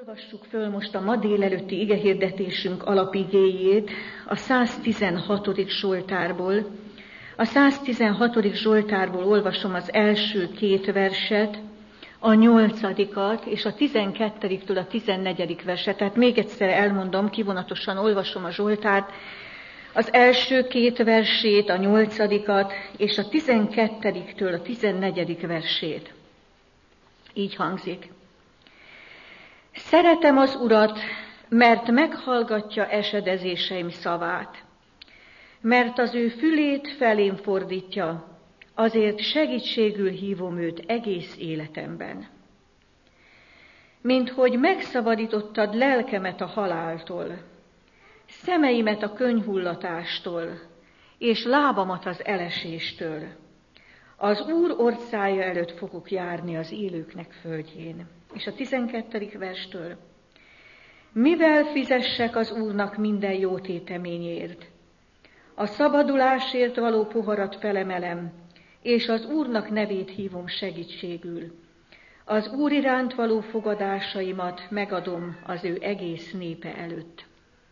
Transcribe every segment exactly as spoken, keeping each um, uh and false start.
Olvassuk föl most a ma délelőtti igehirdetésünk alapigéjét a száztizenhatodik Zsoltárból. A száztizenhatodik Zsoltárból olvasom az első két verset, a nyolcadikat és a tizenkettediktől a tizennegyedik verset. Tehát még egyszer elmondom, kivonatosan olvasom a Zsoltárt, az első két versét, a nyolcadikat és a tizenkettediktől a tizennegyedik versét. Így hangzik. Szeretem az Urat, mert meghallgatja esedezéseim szavát, mert az ő fülét felém fordítja, azért segítségül hívom őt egész életemben. Mint hogy megszabadítottad lelkemet a haláltól, szemeimet a könyhullatástól, és lábamat az eleséstől. Az Úr orcája előtt fogok járni az élőknek földjén. És a tizenkettedik verstől. Mivel fizessek az Úrnak minden jó téteményért? A szabadulásért való poharat felemelem, és az Úrnak nevét hívom segítségül. Az Úr iránt való fogadásaimat megadom az ő egész népe előtt.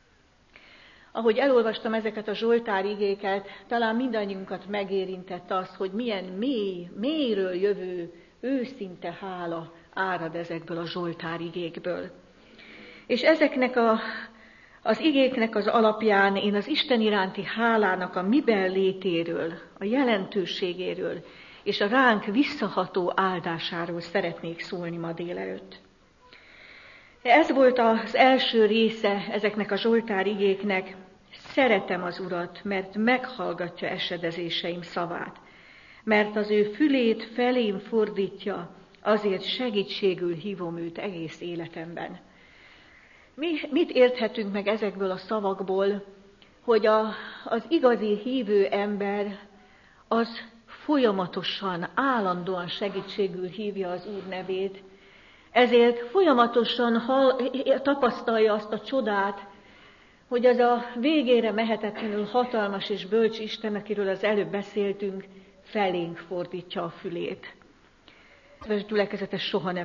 Ahogy elolvastam ezeket a Zsoltár igéket, talán mindannyiunkat megérintett az, hogy milyen mély, mélyről jövő, őszinte hála árad ezekből a Zsoltár igékből. És ezeknek a, az igéknek az alapján én az Isten iránti hálának a miben létéről, a jelentőségéről és a ránk visszaható áldásáról szeretnék szólni ma délelőtt. Ez volt az első része ezeknek a Zsoltár igéknek. Szeretem az Urat, mert meghallgatja esedezéseim szavát, mert az ő fülét felém fordítja, azért segítségül hívom őt egész életemben. Mi, mit érthetünk meg ezekből a szavakból, hogy a, az igazi hívő ember az folyamatosan, állandóan segítségül hívja az Úr nevét, ezért folyamatosan hall, tapasztalja azt a csodát, hogy az a végére mehetetlenül hatalmas és bölcs Isten, akiről az előbb beszéltünk, felénk fordítja a fülét. Kedves gyülekezet, ez soha nem